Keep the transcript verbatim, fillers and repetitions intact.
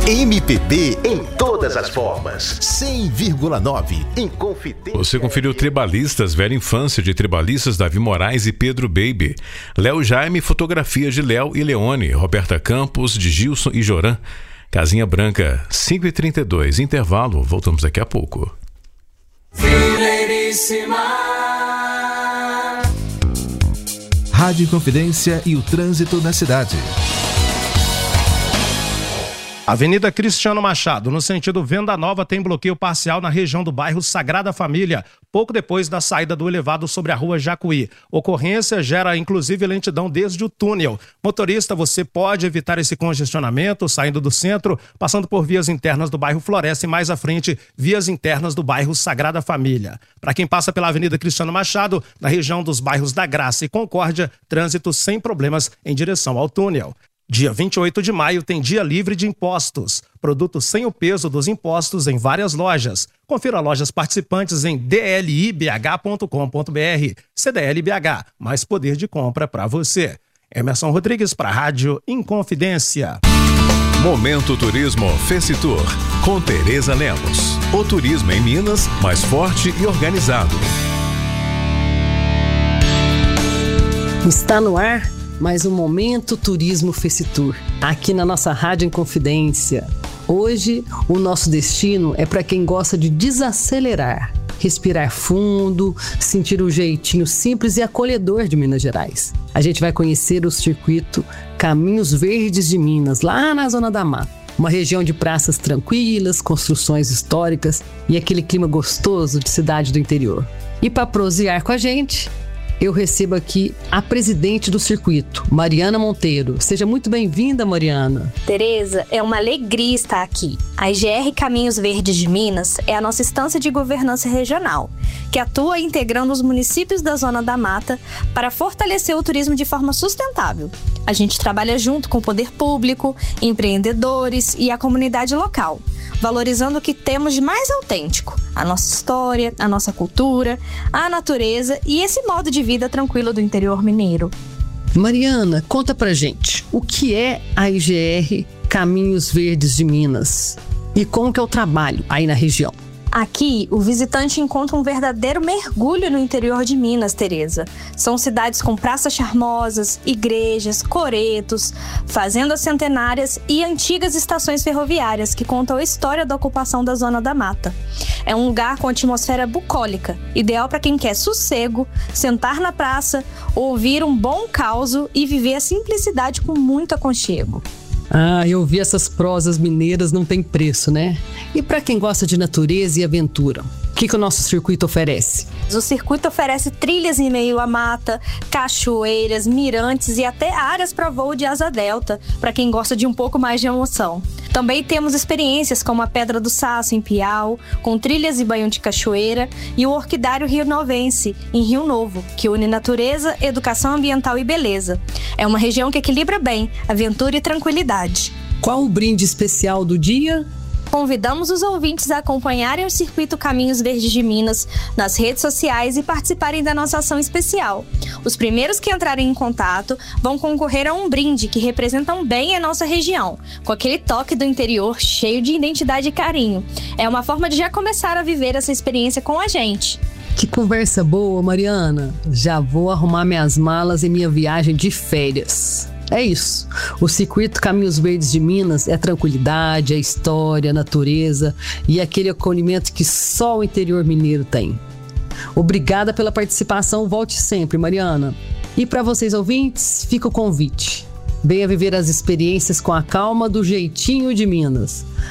M P B em todas as formas. cem vírgula nove em Confidência. Você conferiu Tribalistas, Velha Infância de Tribalistas, Davi Moraes e Pedro Baby. Léo Jaime, Fotografias de Léo e Leone. Roberta Campos, de Gilson e Joran. Casinha Branca, cinco e trinta e dois. Intervalo, voltamos daqui a pouco. Fileiríssima. Rádio Confidência e o trânsito na cidade. Avenida Cristiano Machado, no sentido Venda Nova, tem bloqueio parcial na região do bairro Sagrada Família, pouco depois da saída do elevado sobre a rua Jacuí. Ocorrência gera inclusive lentidão desde o túnel. Motorista, você pode evitar esse congestionamento saindo do centro, passando por vias internas do bairro Floresta e mais à frente, vias internas do bairro Sagrada Família. Para quem passa pela Avenida Cristiano Machado, na região dos bairros da Graça e Concórdia, trânsito sem problemas em direção ao túnel. Dia vinte e oito de maio tem dia livre de impostos. Produtos sem o peso dos impostos em várias lojas. Confira lojas participantes em d l i b h ponto com ponto b r. C D L B H, mais poder de compra para você. Emerson Rodrigues para a Rádio Inconfidência. Momento Turismo Fecitur, com Tereza Lemos. O turismo em Minas, mais forte e organizado. Está no ar mais um Momento Turismo Fecitur, aqui na nossa Rádio Inconfidência. Hoje, o nosso destino é para quem gosta de desacelerar, respirar fundo, sentir o jeitinho simples e acolhedor de Minas Gerais. A gente vai conhecer o circuito Caminhos Verdes de Minas, lá na Zona da Mata. Uma região de praças tranquilas, construções históricas e aquele clima gostoso de cidade do interior. E para prosear com a gente, eu recebo aqui a presidente do circuito, Mariana Monteiro. Seja muito bem-vinda, Mariana. Tereza, é uma alegria estar aqui. A I G R Caminhos Verdes de Minas é a nossa instância de governança regional, que atua integrando os municípios da Zona da Mata para fortalecer o turismo de forma sustentável. A gente trabalha junto com o poder público, empreendedores e a comunidade local, valorizando o que temos de mais autêntico, a nossa história, a nossa cultura, a natureza e esse modo de vida tranquilo do interior mineiro. Mariana, conta pra gente, o que é a I G R Caminhos Verdes de Minas e como que é o trabalho aí na região? Aqui, o visitante encontra um verdadeiro mergulho no interior de Minas, Tereza. São cidades com praças charmosas, igrejas, coretos, fazendas centenárias e antigas estações ferroviárias que contam a história da ocupação da Zona da Mata. É um lugar com atmosfera bucólica, ideal para quem quer sossego, sentar na praça, ouvir um bom causo e viver a simplicidade com muito aconchego. Ah, eu vi essas prosas mineiras, não tem preço, né? E para quem gosta de natureza e aventura, o que, que o nosso circuito oferece? O circuito oferece trilhas em meio à mata, cachoeiras, mirantes e até áreas para voo de asa delta, para quem gosta de um pouco mais de emoção. Também temos experiências como a Pedra do Saço, em Piau, com trilhas e banho de cachoeira, e o Orquidário Rio Novense, em Rio Novo, que une natureza, educação ambiental e beleza. É uma região que equilibra bem aventura e tranquilidade. Qual o brinde especial do dia? Convidamos os ouvintes a acompanharem o Circuito Caminhos Verdes de Minas nas redes sociais e participarem da nossa ação especial. Os primeiros que entrarem em contato vão concorrer a um brinde que representam bem a nossa região, com aquele toque do interior cheio de identidade e carinho. É uma forma de já começar a viver essa experiência com a gente. Que conversa boa, Mariana. Já vou arrumar minhas malas e minha viagem de férias. É isso. O Circuito Caminhos Verdes de Minas é tranquilidade, é história, natureza e aquele acolhimento que só o interior mineiro tem. Obrigada pela participação. Volte sempre, Mariana. E para vocês ouvintes, fica o convite. Venha viver as experiências com a calma do jeitinho de Minas.